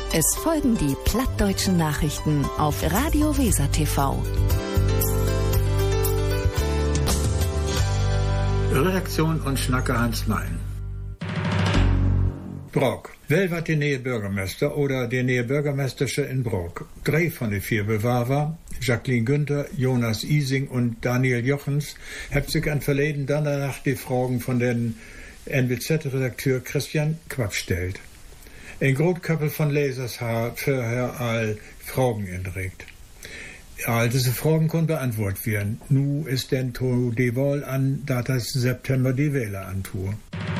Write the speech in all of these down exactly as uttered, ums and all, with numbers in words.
Es folgen die plattdeutschen Nachrichten auf Radio Weser T V. Redaktion und Schnacker Hans Mein. Brok. Wel wat die neue Bürgermeister oder die neue Bürgermeistersche in Brok. Drei von den vier Bewerber, Jacqueline Günther, Jonas Ising und Daniel Jochens, haben sich an verleden danach die Fragen von den N W Z-Redakteur Christian Quapp stellt. Ein Grotköppel von Lesers hat vorher all Fragen entregt. All diese Fragen konnten beantwortet werden. Nu ist denn to die Wahl an, da das September die Wähler antue.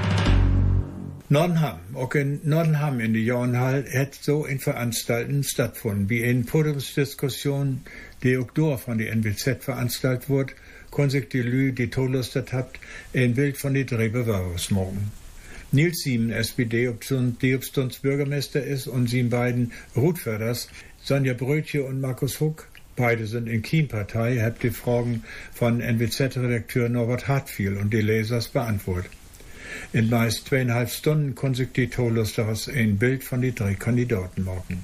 Nordenham, auch in Nordenham in die Jornhall hat so in Veranstalten stattgefunden, wie in Podiumsdiskussion, die auch dort von der N W Z veranstaltet wird, können sich die Lü, die Todlustet habt, ein Bild von den drei Bewerbern morgen. Nils Siemen, S P D, die obstunds Bürgermeister ist, und sie beiden Rutförders, Sonja Brötje und Markus Huck, beide sind in Kiem-Partei, habt die Fragen von N W Z-Redakteur Norbert Hartfiel und die Lesers beantwortet. In meist zweieinhalb Stunden konnten sich die Tolusters ein Bild von den drei Kandidaten machen.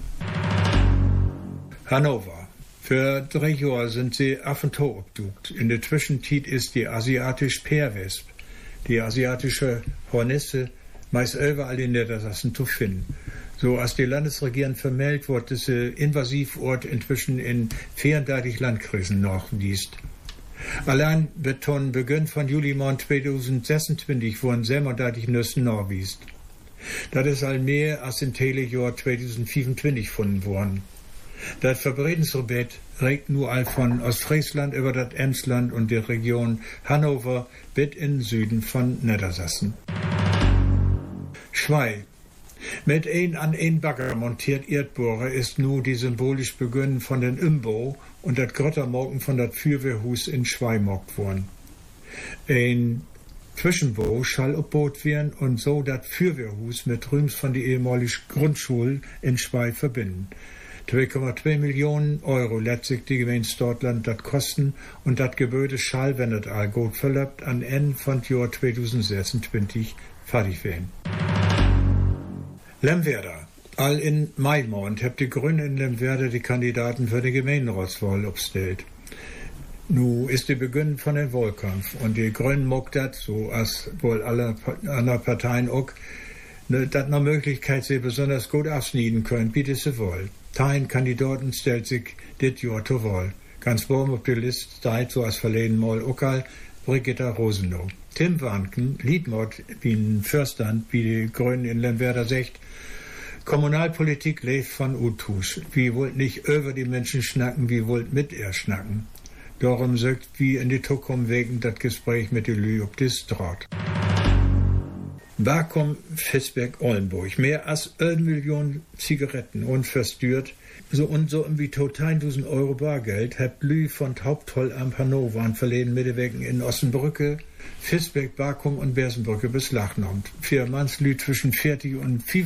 Hannover. Für drei Jahre sind sie auf und to obdukt. In der Zwischenzeit ist die asiatische Peerwesp, die asiatische Hornisse, meist überall in der Niedersachsen zu finden. So als die Landesregierung vermeldet wird, dass sie Invasivort inzwischen in vierunddreißig Landkreisen nachgewiesen. Allein beton Beginn von Juli zweitausendsechsundzwanzig wurden siebenunddreißig Nüssen nachgewiesen. Das ist all mehr als im Telejahr zweitausendfünfundzwanzig gefunden worden. Das Verbreitungsgebiet reicht nur all von Ostfriesland über das Emsland und die Region Hannover bis in Süden von Niedersachsen. Schwei. Mit ein an ein Bagger montiert Erdbohrer ist nun die symbolisch Beginn von den Umbau und das Grottermorgen von das Feuerwehrhus in Schwei mockt worden. Ein Zwischenbau schall obbaut werden und so das Feuerwehrhus mit Rüms von der ehemaligen Grundschule in Schwei verbinden. zwei Komma zwei Millionen Euro lässt sich die Gemeinde Stortland das kosten und das Gebäude schall, wenn das all gut verlebt, an Ende von Jahr zweitausendsechsundzwanzig fertig werden. Lemwerder. All in Maimond habt die Grünen in Lemwerder die Kandidaten für die Gemeinderatswahl aufgestellt. Nu ist der Beginn von dem Wahlkampf und die Grünen mockt das, so als wohl alle anderen Parteien auch, ne, dat noch Möglichkeit sie besonders gut abschneiden können, wie sie wollen. Tein Kandidaten stellt sich dit Jahr zur Wahl. Ganz oben auf der Liste steht, so als verleden Mal Okal, Brigitta Rosenow. Tim Warnken, Liedmord, wie ein Fürstand, wie die Grünen in Lemwerder sagt, Kommunalpolitik lebt von Utus. Wir wollt nicht über die Menschen schnacken, wir wollt mit ihr schnacken. Darum sagt wie in die Zukunft wegen das Gespräch mit die Lü ob das Draht. Bakum, Fisberg, Ollenburg. Mehr als eine Million Zigaretten unverstört. So und so wie total tausend Euro Bargeld hat Lü von Haupttoll am Hannover an verleden Mittewegen in Ossenbrücke, Fisberg, Bakum und Bersenbrücke beschlagnahmt. Vier Mannslü zwischen vierzig und